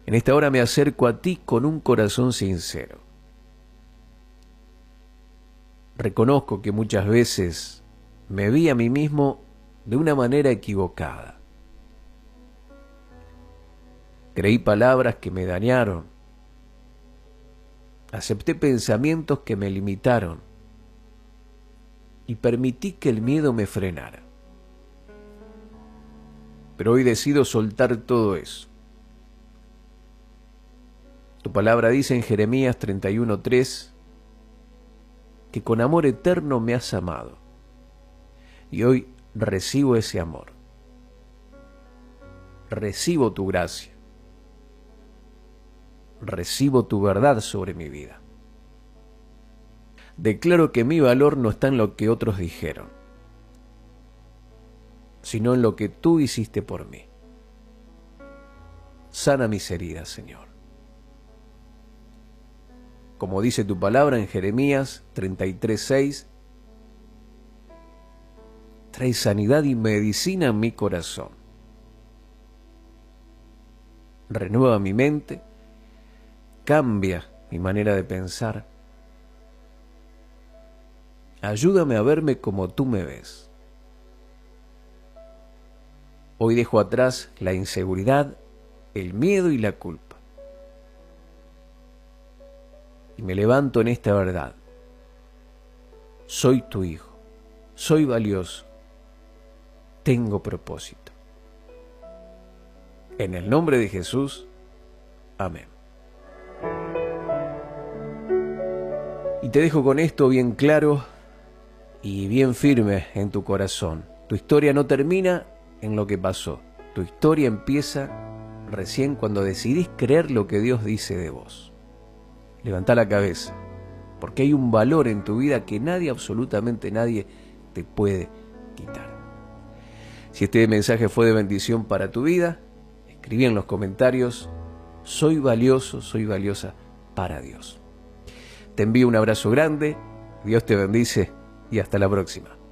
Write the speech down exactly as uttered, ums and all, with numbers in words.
En esta hora me acerco a ti con un corazón sincero. Reconozco que muchas veces me vi a mí mismo de una manera equivocada. Creí palabras que me dañaron. Acepté pensamientos que me limitaron. Y permití que el miedo me frenara. Pero hoy decido soltar todo eso. Tu palabra dice en Jeremías treinta y uno tres que con amor eterno me has amado. Y hoy recibo ese amor. Recibo tu gracia. Recibo tu verdad sobre mi vida. Declaro que mi valor no está en lo que otros dijeron, sino en lo que tú hiciste por mí. Sana mis heridas, Señor. Como dice tu palabra en Jeremías treinta y tres seis, trae sanidad y medicina en mi corazón. Renueva mi mente, cambia mi manera de pensar. Ayúdame a verme como tú me ves. Hoy dejo atrás la inseguridad, el miedo y la culpa. Y me levanto en esta verdad. Soy tu hijo, soy valioso, tengo propósito. En el nombre de Jesús, amén. Y te dejo con esto bien claro y bien firme en tu corazón. Tu historia no termina en lo que pasó. Tu historia empieza recién cuando decidís creer lo que Dios dice de vos. Levantá la cabeza, porque hay un valor en tu vida que nadie, absolutamente nadie, te puede quitar. Si este mensaje fue de bendición para tu vida, escribí en los comentarios: soy valioso, soy valiosa para Dios. Te envío un abrazo grande, Dios te bendice y hasta la próxima.